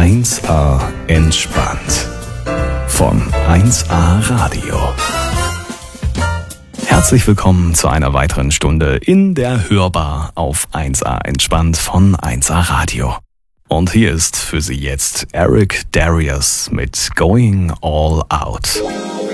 1A entspannt von 1A Radio. Herzlich willkommen zu einer weiteren Stunde in der Hörbar auf 1A entspannt von 1A Radio. Und hier ist für Sie jetzt Eric Darius mit Going All Out.